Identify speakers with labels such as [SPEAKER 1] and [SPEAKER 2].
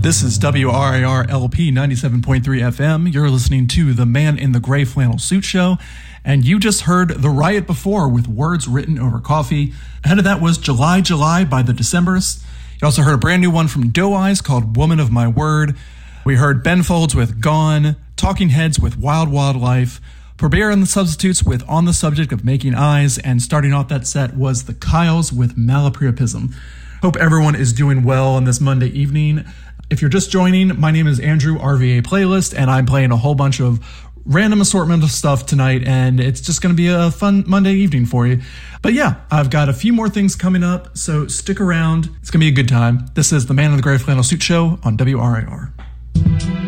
[SPEAKER 1] This is WRIR LP 97.3 FM. You're listening to the Man in the Gray Flannel Suit Show, and you just heard The Riot Before with Words Written Over Coffee. Ahead of that was July, July by the Decemberists. You also heard a brand new one from Doe Eyes called Woman of My Word. We heard Ben Folds with Gone, Talking Heads with Wild Wild Life, Probert and the Substitutes with On the Subject of Making Eyes, and starting off that set was the Kyles with Malapriapism. Hope everyone is doing well on this Monday evening. If you're just joining, my name is Andrew, RVA Playlist, and I'm playing a whole bunch of random assortment of stuff tonight, and it's just going to be a fun Monday evening for you. But yeah, I've got a few more things coming up, so stick around. It's going to be a good time. This is the Man in the Gray Flannel Suit Show on WRIR.